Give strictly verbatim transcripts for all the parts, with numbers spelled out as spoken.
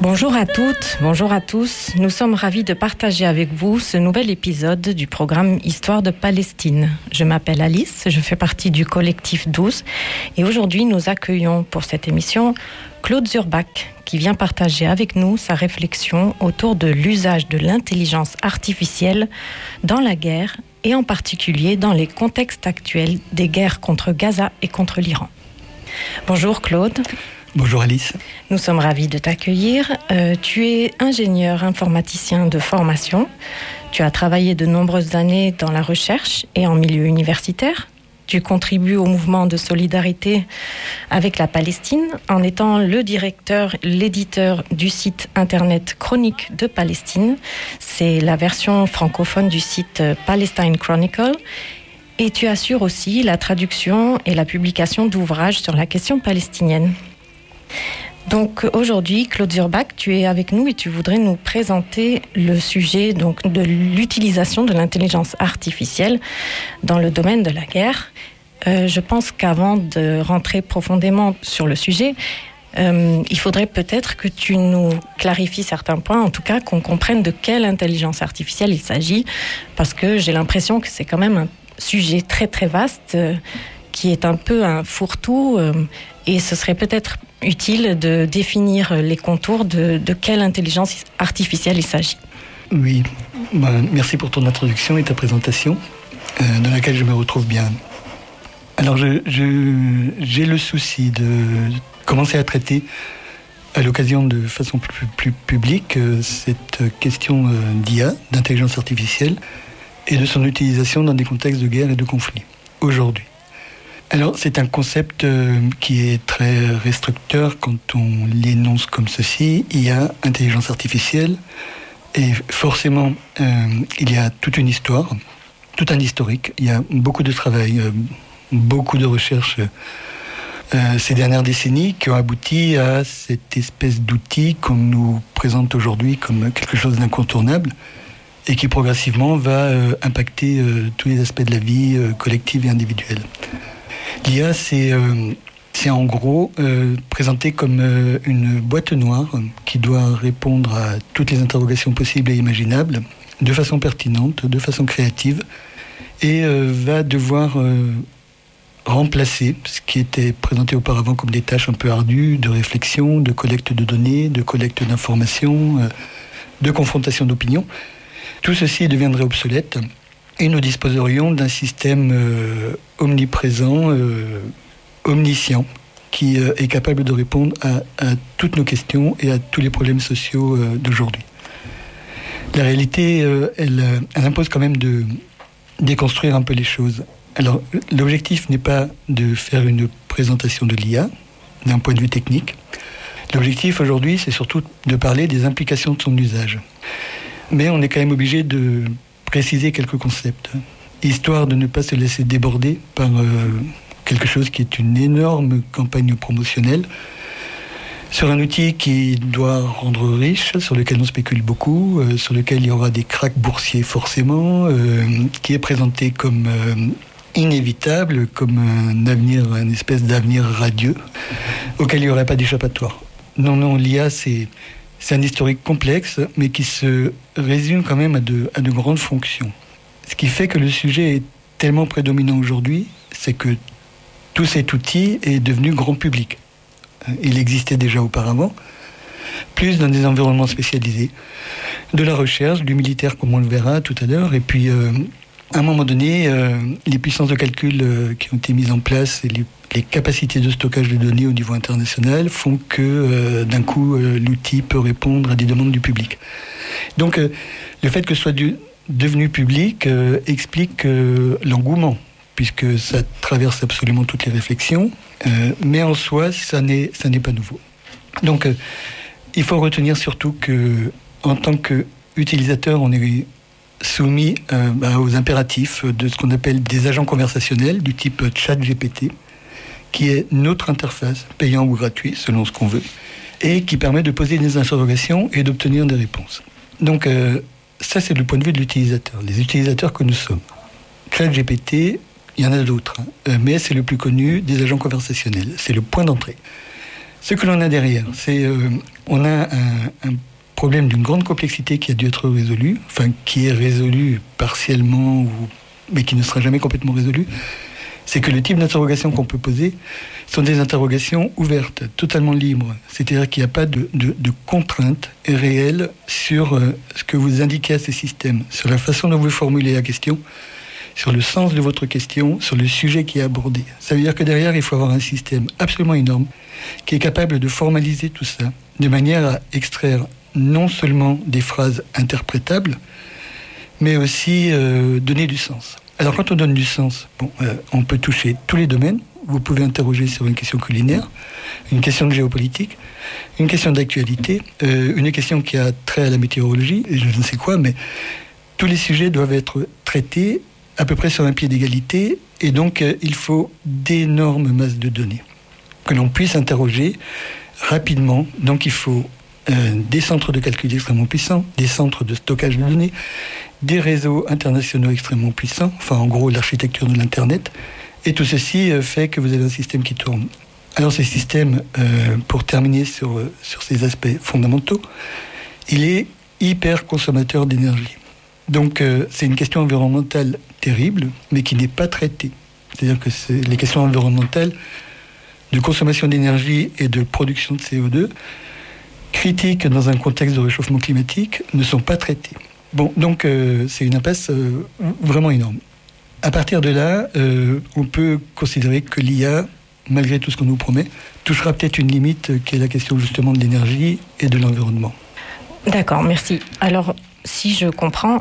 Bonjour à toutes, bonjour à tous. Nous sommes ravis de partager avec vous ce nouvel épisode du programme Histoire de Palestine. Je m'appelle Alice, je fais partie du collectif douze et aujourd'hui nous accueillons pour cette émission Claude Zurbach qui vient partager avec nous sa réflexion autour de l'usage de l'intelligence artificielle dans la guerre et en particulier dans les contextes actuels des guerres contre Gaza et contre l'Iran. Bonjour Claude. Bonjour Alice. Nous sommes ravis de t'accueillir. Euh, tu es ingénieur informaticien de formation. Tu as travaillé de nombreuses années dans la recherche et en milieu universitaire. Tu contribues au mouvement de solidarité avec la Palestine en étant le directeur, l'éditeur du site internet Chronique de Palestine. C'est la version francophone du site Palestine Chronicle. Et tu assures aussi la traduction et la publication d'ouvrages sur la question palestinienne. Donc aujourd'hui, Claude Zurbach, tu es avec nous et tu voudrais nous présenter le sujet donc, de l'utilisation de l'intelligence artificielle dans le domaine de la guerre. Euh, je pense qu'avant de rentrer profondément sur le sujet, euh, il faudrait peut-être que tu nous clarifies certains points, en tout cas qu'on comprenne de quelle intelligence artificielle il s'agit, parce que j'ai l'impression que c'est quand même un sujet très très vaste, euh, qui est un peu un fourre-tout, euh, et ce serait peut-être utile de définir les contours de, de quelle intelligence artificielle il s'agit. Oui, ben, merci pour ton introduction et ta présentation, euh, dans laquelle je me retrouve bien. Alors, je, je, j'ai le souci de commencer à traiter, à l'occasion de façon plus, plus publique, euh, cette question euh, d'I A, d'intelligence artificielle, et de son utilisation dans des contextes de guerre et de conflit, aujourd'hui. Alors, c'est un concept euh, qui est très restricteur quand on l'énonce comme ceci. Il y a intelligence artificielle et forcément, euh, il y a toute une histoire, tout un historique. Il y a beaucoup de travail, euh, beaucoup de recherches euh, ces dernières décennies qui ont abouti à cette espèce d'outil qu'on nous présente aujourd'hui comme quelque chose d'incontournable et qui progressivement va euh, impacter euh, tous les aspects de la vie euh, collective et individuelle. L'I A, c'est, euh, c'est en gros euh, présenté comme euh, une boîte noire qui doit répondre à toutes les interrogations possibles et imaginables, de façon pertinente, de façon créative, et euh, va devoir euh, remplacer ce qui était présenté auparavant comme des tâches un peu ardues, de réflexion, de collecte de données, de collecte d'informations, euh, de confrontation d'opinions. Tout ceci deviendrait obsolète. Et nous disposerions d'un système euh, omniprésent, euh, omniscient, qui euh, est capable de répondre à, à toutes nos questions et à tous les problèmes sociaux euh, d'aujourd'hui. La réalité, euh, elle, elle impose quand même de déconstruire un peu les choses. Alors, l'objectif n'est pas de faire une présentation de l'I A d'un point de vue technique. L'objectif aujourd'hui, c'est surtout de parler des implications de son usage. Mais on est quand même obligé de préciser quelques concepts, histoire de ne pas se laisser déborder par euh, quelque chose qui est une énorme campagne promotionnelle sur un outil qui doit rendre riche, sur lequel on spécule beaucoup, euh, sur lequel il y aura des cracks boursiers forcément, euh, qui est présenté comme euh, inévitable, comme un avenir, une espèce d'avenir radieux, auquel il n'y aurait pas d'échappatoire. Non, non, l'I A, c'est... C'est un historique complexe, mais qui se résume quand même à de, à de grandes fonctions. Ce qui fait que le sujet est tellement prédominant aujourd'hui, c'est que tout cet outil est devenu grand public. Il existait déjà auparavant, plus dans des environnements spécialisés, de la recherche, du militaire comme on le verra tout à l'heure, et puis euh, à un moment donné, euh, les puissances de calcul euh, qui ont été mises en place et les Les capacités de stockage de données au niveau international font que, euh, d'un coup, euh, l'outil peut répondre à des demandes du public. Donc, euh, le fait que ce soit du, devenu public euh, explique euh, l'engouement, puisque ça traverse absolument toutes les réflexions, euh, mais en soi, ça n'est, ça n'est pas nouveau. Donc, euh, il faut retenir surtout que, en tant qu'utilisateur, on est soumis euh, bah, aux impératifs de ce qu'on appelle des agents conversationnels du type ChatGPT, qui est notre interface, payant ou gratuit, selon ce qu'on veut, et qui permet de poser des interrogations et d'obtenir des réponses. Donc, euh, ça, c'est le point de vue de l'utilisateur, les utilisateurs que nous sommes. ChatGPT, il y en a d'autres, hein, mais c'est le plus connu des agents conversationnels. C'est le point d'entrée. Ce que l'on a derrière, c'est euh, on a un, un problème d'une grande complexité qui a dû être résolu, enfin qui est résolu partiellement, ou, mais qui ne sera jamais complètement résolu. C'est que le type d'interrogation qu'on peut poser sont des interrogations ouvertes, totalement libres. C'est-à-dire qu'il n'y a pas de, de, de contraintes réelles sur euh, ce que vous indiquez à ces systèmes, sur la façon dont vous formulez la question, sur le sens de votre question, sur le sujet qui est abordé. Ça veut dire que derrière, il faut avoir un système absolument énorme qui est capable de formaliser tout ça de manière à extraire non seulement des phrases interprétables, mais aussi euh, donner du sens. Alors quand on donne du sens, bon, euh, on peut toucher tous les domaines. Vous pouvez interroger sur une question culinaire, une question de géopolitique, une question d'actualité, euh, une question qui a trait à la météorologie, et je ne sais quoi, mais tous les sujets doivent être traités à peu près sur un pied d'égalité, et donc euh, il faut d'énormes masses de données que l'on puisse interroger rapidement. Donc il faut euh, des centres de calcul extrêmement puissants, des centres de stockage de données, des réseaux internationaux extrêmement puissants, enfin en gros l'architecture de l'Internet, et tout ceci euh, fait que vous avez un système qui tourne. Alors ce système, euh, pour terminer sur, euh, sur ces aspects fondamentaux, il est hyper consommateur d'énergie. Donc euh, c'est une question environnementale terrible, mais qui n'est pas traitée. C'est-à-dire que c'est les questions environnementales de consommation d'énergie et de production de C O deux, critiques dans un contexte de réchauffement climatique, ne sont pas traitées. Bon, donc euh, c'est une impasse euh, vraiment énorme. À partir de là, euh, on peut considérer que l'I A, malgré tout ce qu'on nous promet, touchera peut-être une limite euh, qui est la question justement de l'énergie et de l'environnement. D'accord, merci. Alors, si je comprends,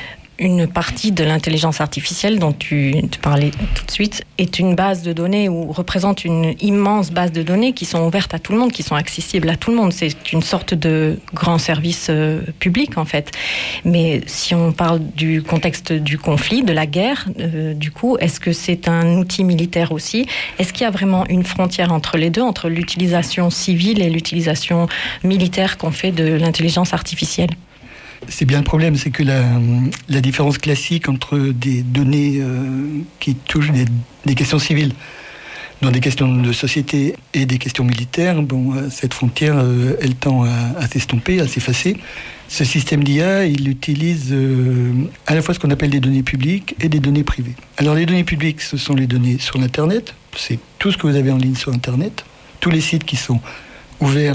une partie de l'intelligence artificielle dont tu, tu parlais tout de suite est une base de données ou représente une immense base de données qui sont ouvertes à tout le monde, qui sont accessibles à tout le monde. C'est une sorte de grand service euh, public en fait. Mais si on parle du contexte du conflit, de la guerre, euh, du coup, est-ce que c'est un outil militaire aussi ? Est-ce qu'il y a vraiment une frontière entre les deux, entre l'utilisation civile et l'utilisation militaire qu'on fait de l'intelligence artificielle ? C'est bien le problème, c'est que la, la différence classique entre des données euh, qui touchent des, des questions civiles, dans des questions de société et des questions militaires, bon, cette frontière, euh, elle tend à, à s'estomper, à s'effacer. Ce système d'I A, il utilise euh, à la fois ce qu'on appelle des données publiques et des données privées. Alors les données publiques, ce sont les données sur l'Internet, c'est tout ce que vous avez en ligne sur Internet, tous les sites qui sont ouverts,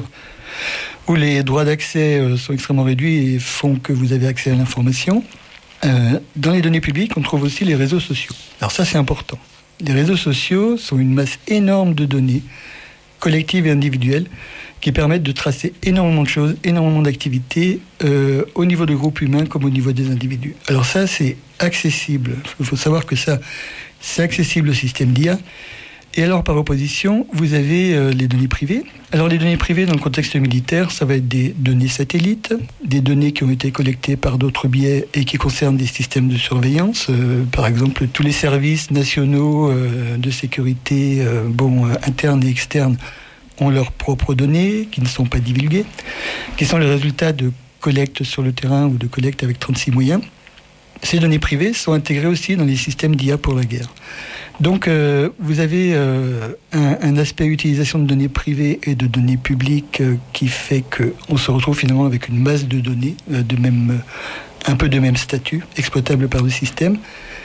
où les droits d'accès sont extrêmement réduits et font que vous avez accès à l'information. Euh, dans les données publiques, on trouve aussi les réseaux sociaux. Alors ça, c'est important. Les réseaux sociaux sont une masse énorme de données, collectives et individuelles, qui permettent de tracer énormément de choses, énormément d'activités, euh, au niveau de groupes humains comme au niveau des individus. Alors ça, c'est accessible. Il faut savoir que ça, c'est accessible au système d'I A. Et alors, par opposition, vous avez euh, les données privées. Alors, les données privées, dans le contexte militaire, ça va être des données satellites, des données qui ont été collectées par d'autres biais et qui concernent des systèmes de surveillance. Euh, par exemple, tous les services nationaux euh, de sécurité, euh, bon, euh, internes et externes, ont leurs propres données, qui ne sont pas divulguées, qui sont les résultats de collectes sur le terrain ou de collectes avec trente-six moyens. Ces données privées sont intégrées aussi dans les systèmes d'I A pour la guerre. Donc, euh, vous avez euh, un, un aspect utilisation de données privées et de données publiques euh, qui fait qu'on se retrouve finalement avec une masse de données, euh, de même, euh, un peu de même statut, exploitable par le système.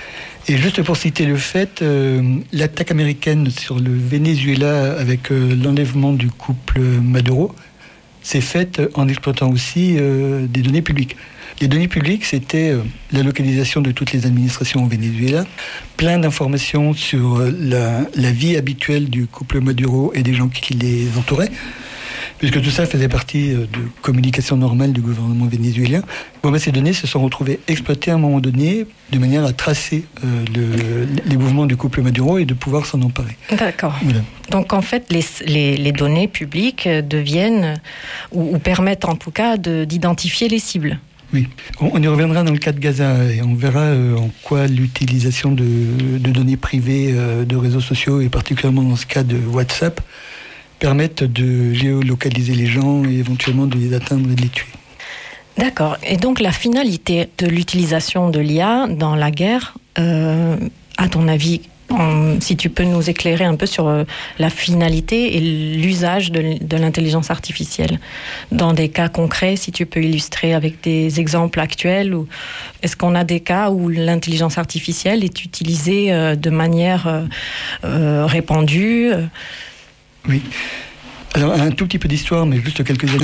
Et juste pour citer le fait, euh, l'attaque américaine sur le Venezuela avec euh, l'enlèvement du couple Maduro s'est faite en exploitant aussi euh, des données publiques. Les données publiques, c'était euh, la localisation de toutes les administrations au Venezuela, plein d'informations sur euh, la, la vie habituelle du couple Maduro et des gens qui les entouraient, puisque tout ça faisait partie euh, de communication normale du gouvernement vénézuélien. Bon, ben, ces données se sont retrouvées exploitées à un moment donné, de manière à tracer euh, le, les mouvements du couple Maduro et de pouvoir s'en emparer. D'accord. Voilà. Donc en fait, les, les, les données publiques deviennent, ou, ou permettent en tout cas de, d'identifier les cibles. Oui, on y reviendra dans le cas de Gaza et on verra euh, en quoi l'utilisation de, de données privées euh, de réseaux sociaux, et particulièrement dans ce cas de WhatsApp, permettent de géolocaliser les gens et éventuellement de les atteindre et de les tuer. D'accord. Et donc la finalité de l'utilisation de l'I A dans la guerre, euh, à ton avis, En, si tu peux nous éclairer un peu sur euh, la finalité et l'usage de, de l'intelligence artificielle. Dans des cas concrets, si tu peux illustrer avec des exemples actuels, ou est-ce qu'on a des cas où l'intelligence artificielle est utilisée euh, de manière euh, euh, répandue? Oui. Alors, un tout petit peu d'histoire, mais juste quelques